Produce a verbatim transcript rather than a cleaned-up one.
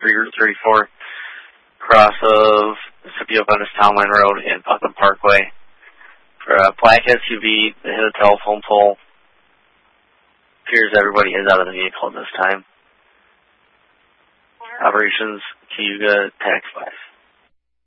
three Route thirty-four, cross of Scipio Venice Town Line Road and Putnam Parkway. For a black S U V that hit a telephone pole. Appears everybody is out of the vehicle at this time. Operations Cayuga Tax five.